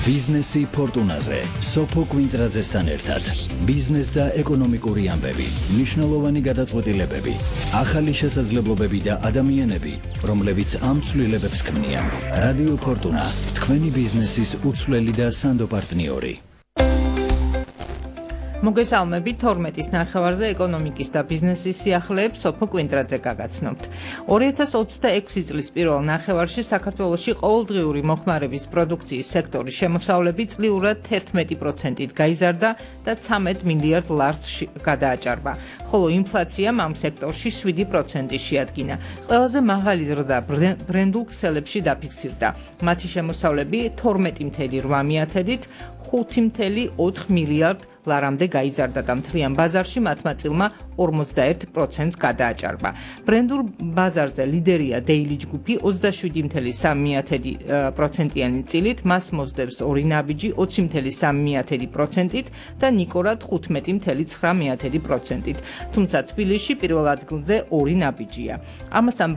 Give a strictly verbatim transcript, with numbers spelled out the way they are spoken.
ბიზნესი ფორტუნაზე სოფო კვინტრაძესთან ერთად ბიზნეს და ეკონომიკური ამბები, მნიშვნელოვანი გადაწყვეტილებები, ახალი შესაძლებლობები და ადამიანები, რომლებიც ამ ცვლილებებს ქმნიან. რადიო ფორტუნა, თქვენი ბიზნესის უცვლელი და სანდო პარტნიორი. მოგესალმებით თორმეტის ნახევარზე ეკონომიკის და ბიზნესის სიახლეებს სოფო კვინტრაძე გაგაცნობთ. ორი ათას ოცდაექვსი წლის პირველ ნახევარში საქართველოში ყოველდღიური მოხმარების პროდუქციის სექტორის შემოსავლები წლიურად თერთმეტი პროცენტით გაიზარდა და ცამეტ მილიარდ ლარს გადააჭარბა, ხოლო ინფლაციამ ამ სექტორში შვიდი პროცენტი შეადგინა. ყველაზე მაღალი ზრდა ბრენდულ ქსელებში დაფიქსირდა. მათი შემოსავლები თორმეტი მცდე რვა მიათედით ხუთი მცდე ოთხ მილიარდ ლარამდე გაიზარდა და მთლიან ბაზარში მათმა წილმა ორმოცდაერთ პროცენტს გადააჭარბა. ბრენდულ ბაზარზე ლიდერია დეილი ჯგუფი ოცდაშვიდი მცდე სამი პროცენტიანი წილით, მას მოსდევს ორი ნაბიჯი ოცი მცდე სამი პროცენტით და ნიკორად ხუთმეტი მცდე ცხრა პროცენტით. თუმცა თბილისში პირველ ადგილზე ორი ნაბიჯია. ამასთან